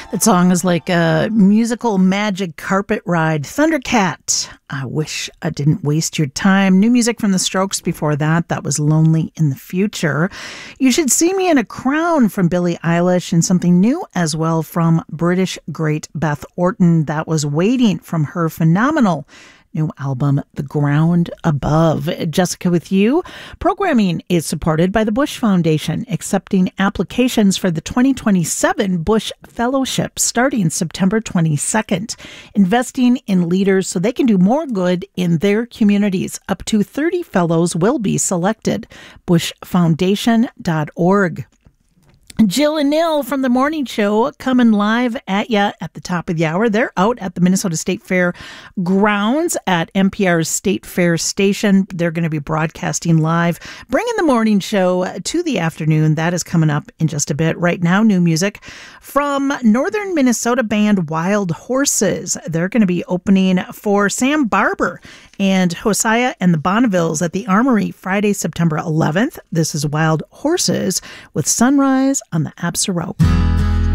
That song is like a musical magic carpet ride. Thundercat, I wish I didn't waste your time. New music from the Strokes before that. That was Lonely in the Future. You Should See Me in a Crown from Billie Eilish, and something new as well from British great Beth Orton. That was Waiting from her phenomenal new album, The Ground Above. Jessica with you. Programming is supported by the Bush Foundation, accepting applications for the 2027 Bush Fellowship starting September 22nd, investing in leaders so they can do more good in their communities. Up to 30 fellows will be selected. bushfoundation.org. Jill and Neil from the morning show coming live at you at the top of the hour. They're out at the Minnesota State Fair grounds at NPR's State Fair station. They're going to be broadcasting live, bringing the morning show to the afternoon. That is coming up in just a bit. Right now, new music from northern Minnesota band Wild Horses. They're going to be opening for Sam Barber and Hosea and the Bonnevilles at the Armory Friday, September 11th. This is Wild Horses with Sunrise on the Absaroka.